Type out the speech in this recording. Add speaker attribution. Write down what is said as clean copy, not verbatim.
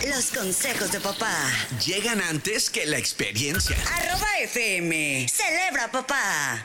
Speaker 1: Los consejos de papá
Speaker 2: llegan antes que la experiencia.
Speaker 1: @FM. Celebra, papá.